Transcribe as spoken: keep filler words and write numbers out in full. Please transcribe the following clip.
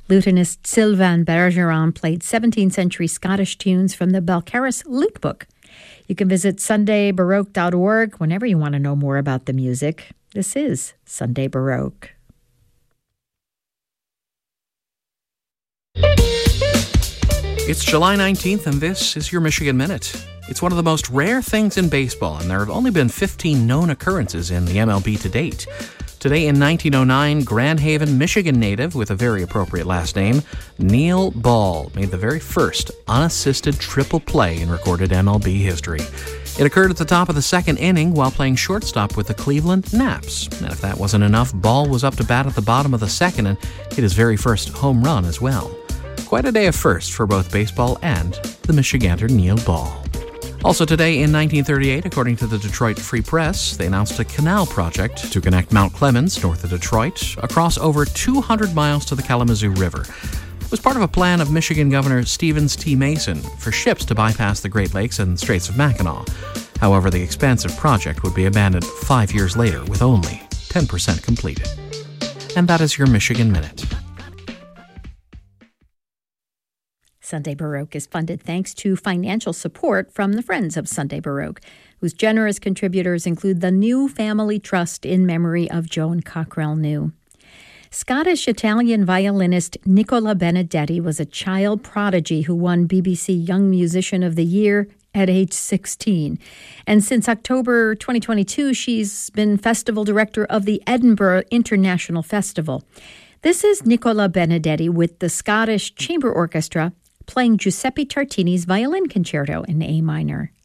Lutenist Sylvain Bergeron played seventeenth century Scottish tunes from the Balcarres Lute Book. You can visit sunday baroque dot org whenever you want to know more about the music. This is Sunday Baroque. It's July nineteenth, and this is your Michigan Minute. It's one of the most rare things in baseball, and there have only been fifteen known occurrences in the M L B to date. Today in nineteen oh nine, Grand Haven, Michigan native with a very appropriate last name, Neil Ball, made the very first unassisted triple play in recorded M L B history. It occurred at the top of the second inning while playing shortstop with the Cleveland Naps. And if that wasn't enough, Ball was up to bat at the bottom of the second and hit his very first home run as well. Quite a day of firsts for both baseball and the Michigander Neil Ball. Also today in nineteen thirty-eight, according to the Detroit Free Press, they announced a canal project to connect Mount Clemens, north of Detroit, across over two hundred miles to the Kalamazoo River. It was part of a plan of Michigan Governor Stevens T. Mason for ships to bypass the Great Lakes and Straits of Mackinac. However, the expansive project would be abandoned five years later with only ten percent completed. And that is your Michigan Minute. Sunday Baroque is funded thanks to financial support from the Friends of Sunday Baroque, whose generous contributors include the New Family Trust in memory of Joan Cockrell New. Scottish-Italian violinist Nicola Benedetti was a child prodigy who won B B C Young Musician of the Year at age sixteen. And since October twenty twenty-two, she's been festival director of the Edinburgh International Festival. This is Nicola Benedetti with the Scottish Chamber Orchestra playing Giuseppe Tartini's Violin Concerto in A minor.